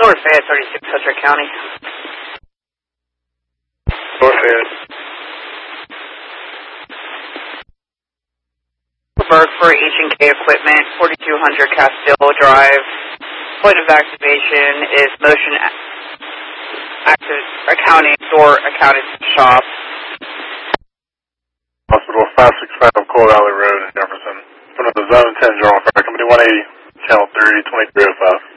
North Fayette, 36 Hutchinson County. North Fayette. Berg for H&K Equipment, 4200 Castile Drive. Point of activation is Motion Active Accounting Store Accounting Shop. Hospital 565 Coal Valley Road in Jefferson. From the Zone 10 General Fire Company 180, Channel 30, 2305.